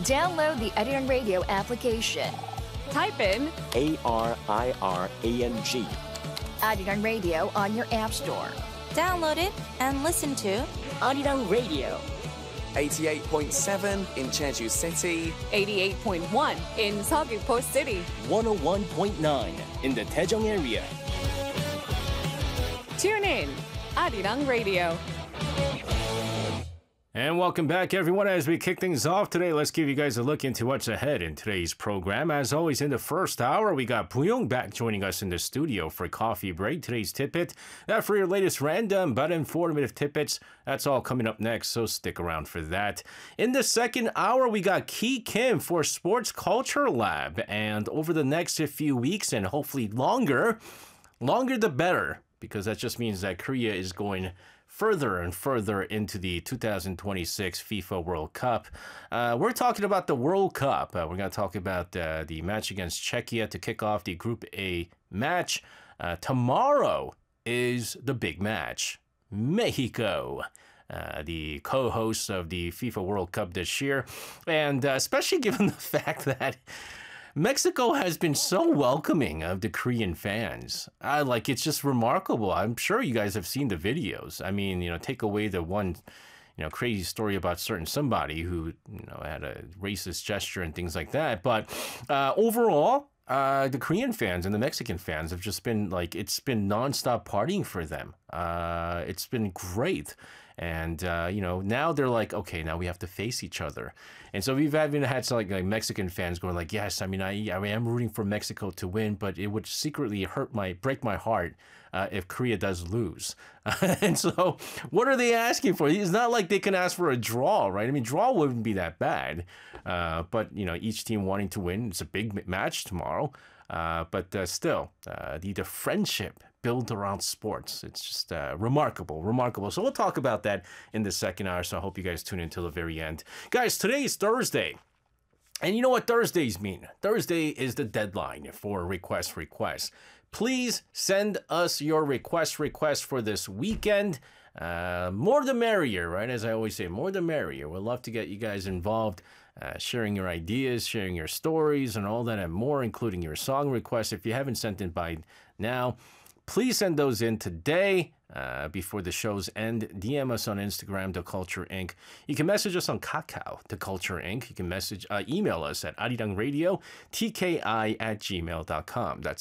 Download the Arirang Radio application. Type in ARIRANG. Arirang Radio on your app store. Download it and listen to Arirang Radio. 88.7 in Jeju City, 88.1 in Seogwipo City, 101.9 in the Daejeong area. Tune in, Arirang Radio. And welcome back, everyone. As we kick things off today, let's give you guys a look into what's ahead in today's program. As always, in the first hour, we got Boo-young back joining us in the studio for Coffee Break. Today's tidbit, for your latest random but informative tidbits. That's all coming up next, so stick around for that. In the second hour, we got Ki Kim for Sports Culture Lab. And over the next few weeks, and hopefully longer the better, because that just means that Korea is going further and further into the 2026 FIFA World Cup. We're talking about the World Cup. We're going to talk about the match against Czechia to kick off the Group A match. Tomorrow is the big match. Mexico, the co-hosts of the FIFA World Cup this year. And especially given the fact that Mexico has been so welcoming of the Korean fans. It's just remarkable. I'm sure you guys have seen the videos. I mean, take away the one, crazy story about certain somebody who, had a racist gesture and things like that. But overall, the Korean fans and the Mexican fans have just been it's been nonstop partying for them. It's been great. And, now they're like, okay, now we have to face each other. And so we've even had some like Mexican fans going like, yes, I am rooting for Mexico to win, but it would secretly break my heart if Korea does lose. And so what are they asking for? It's not like they can ask for a draw, right? I mean, draw wouldn't be that bad. But, each team wanting to win. It's a big match tomorrow. But still, the friendship built around sports. It's just remarkable. So we'll talk about that in the second hour. So I hope you guys tune in till the very end. Guys, today is Thursday. And you know what Thursdays mean? Thursday is the deadline for requests. Please send us your requests for this weekend. More the merrier, right? As I always say, more the merrier. We'd love to get you guys involved. Sharing your ideas, sharing your stories, and all that and more, including your song requests. If you haven't sent in by now, please send those in today before the shows end. DM us on Instagram, The Culture Inc. You can message us on Kakao, The Culture Inc. You can email us at arirangradio.tki@gmail.com. That's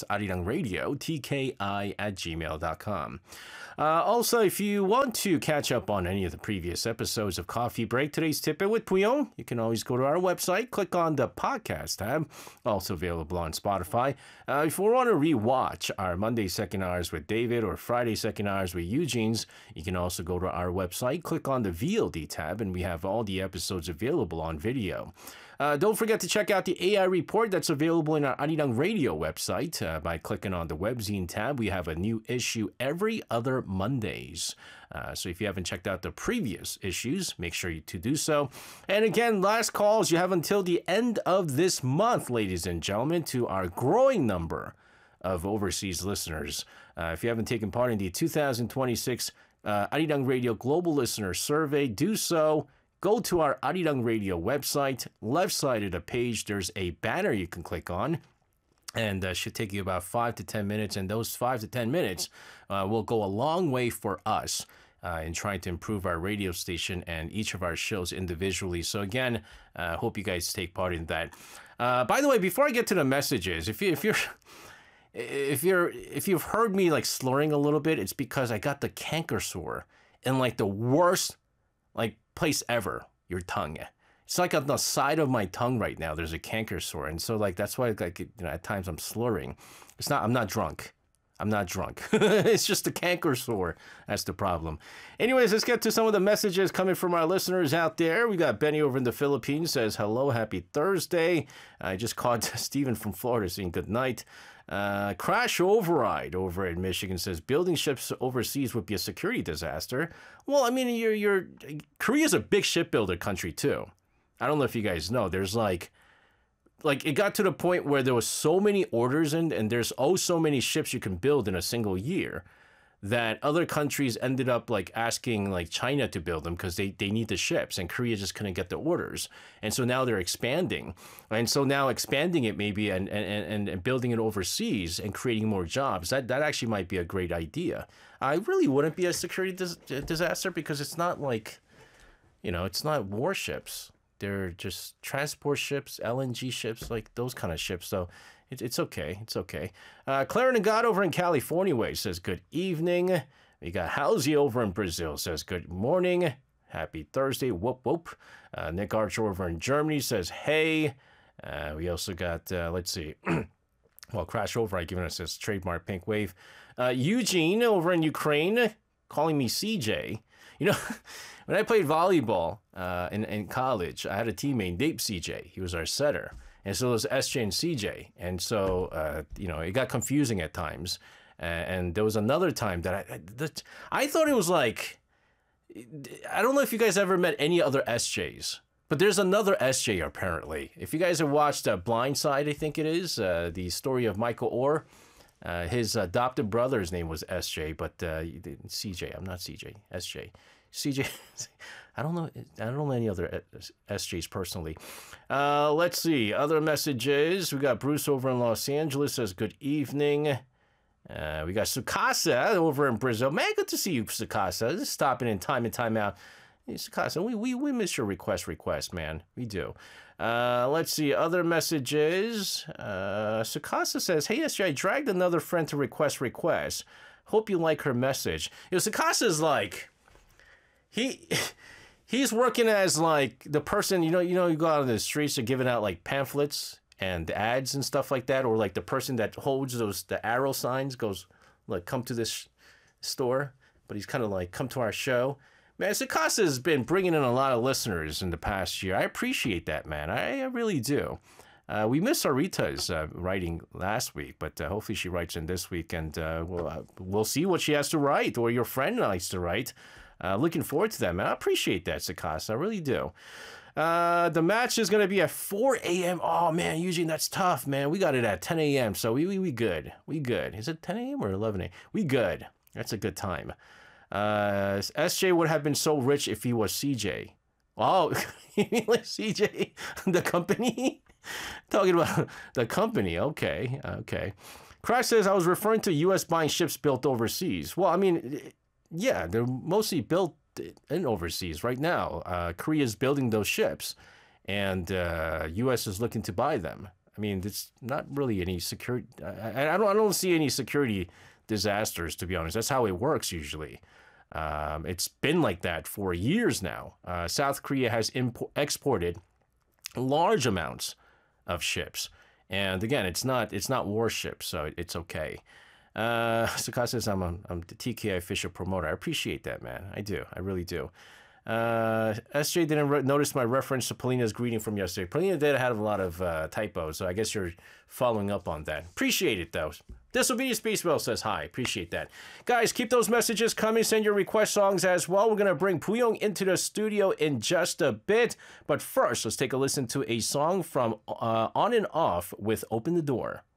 arirangradio.tki@gmail.com. Also, if you want to catch up on any of the previous episodes of Coffee Break, today's Tidbit with Boo-young, you can always go to our website, click on the podcast tab, also available on Spotify. If you want to rewatch our Monday second hours with David or Friday second hours with Eugene's, you can also go to our website, click on the VOD tab, and we have all the episodes available on video. Don't forget to check out the AI report that's available in our Arirang Radio website by clicking on the webzine tab. We have a new issue every other Mondays. So if you haven't checked out the previous issues, make sure to do so. And again, last calls, you have until the end of this month, ladies and gentlemen, to our growing number of overseas listeners. If you haven't taken part in the 2026 Arirang Radio Global Listener Survey, do so. Go to our Arirang Radio website. Left side of the page, there's a banner you can click on. And should take you about 5 to 10 minutes. And those 5 to 10 minutes will go a long way for us in trying to improve our radio station and each of our shows individually. So again, hope you guys take part in that. By the way, before I get to the messages, if you've heard me like slurring a little bit, it's because I got the canker sore in like the worst place ever, your tongue. It's like on the side of my tongue right now, there's a canker sore. And so that's why at times I'm slurring. I'm not drunk. It's just a canker sore. That's the problem. Anyways, let's get to some of the messages coming from our listeners out there. We got Benny over in the Philippines says, hello, happy Thursday. I just called Stephen from Florida saying good night. Crash Override over in Michigan says building ships overseas would be a security disaster. Well, I mean, Korea's a big shipbuilder country too. I don't know if you guys know. There's like it got to the point where there was so many orders and there's so many ships you can build in a single year that other countries ended up like asking like China to build them because they need the ships, and Korea just couldn't get the orders. And so now they're expanding. And so now expanding it maybe and building it overseas and creating more jobs, that actually might be a great idea. I really wouldn't be a security disaster because it's not like, it's not warships. They're just transport ships, LNG ships, like those kind of ships. So it's okay. It's okay. Clara Nagata over in California way says, good evening. We got Halsey over in Brazil says, good morning. Happy Thursday. Whoop, whoop. Nick Archer over in Germany says, hey. We also got, let's see. Well, Crash Over, I given us this trademark pink wave. Eugene over in Ukraine calling me CJ. When I played volleyball in college, I had a teammate named CJ. He was our setter. And so it was SJ and CJ. And so, it got confusing at times. And there was another time that I thought it was like, I don't know if you guys ever met any other SJs, but there's another SJ apparently. If you guys have watched Blind Side, I think it is, the story of Michael Orr, his adopted brother's name was SJ, but CJ, I'm not CJ, SJ. CJ, I don't know any other SJs personally. Let's see, other messages. We got Bruce over in Los Angeles says, good evening. We got Sukasa over in Brazil. Man, good to see you, Sukasa. Just stopping in time and time out. Hey, Sukasa, we miss your request, man. We do. Let's see, other messages. Sukasa says, hey, SJ, I dragged another friend to request. Hope you like her message. Sukasa's like, he's working as like the person, you go out on the streets, they're giving out like pamphlets and ads and stuff like that, or like the person that holds the arrow signs goes, look, come to this store, but he's kind of like, come to our show. Man, Sukasa has been bringing in a lot of listeners in the past year. I appreciate that, man. I really do. We missed Sarita's writing last week, but hopefully she writes in this week, and we'll see what she has to write, or your friend likes to write. Looking forward to that, man. I appreciate that, Sukasa. I really do. The match is going to be at 4 a.m. Oh, man, Eugene, that's tough, man. We got it at 10 a.m., so we good. We good. Is it 10 a.m. or 11 a.m.? We good. That's a good time. SJ would have been so rich if he was CJ. Oh, you mean like CJ, the company? Talking about the company. Okay. Crash says, I was referring to U.S. buying ships built overseas. Well, I mean, yeah, they're mostly built in overseas right now. Korea's building those ships, and U.S. is looking to buy them. I mean, it's not really any security. I don't see any security disasters, to be honest. That's how it works usually. It's been like that for years now. South Korea has exported large amounts of ships, and again, it's not warships, so it's okay. Sukasa says, I'm the TKI official promoter. I appreciate that, man. I do. I really do. SJ didn't notice my reference to Polina's greeting from yesterday. Polina did have a lot of typos, so I guess you're following up on that. Appreciate it, though. Disobedience Baseball says hi. Appreciate that. Guys, keep those messages coming. Send your request songs as well. We're going to bring Puyong into the studio in just a bit. But first, let's take a listen to a song from On and Off with Open the Door.